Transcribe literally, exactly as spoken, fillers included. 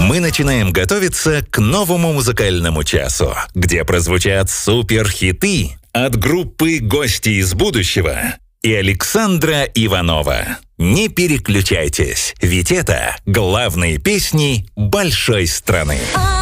Мы начинаем готовиться к новому музыкальному часу, где прозвучат суперхиты от группы «Гости из будущего» и Александра Иванова. Не переключайтесь, ведь это главные песни большой страны.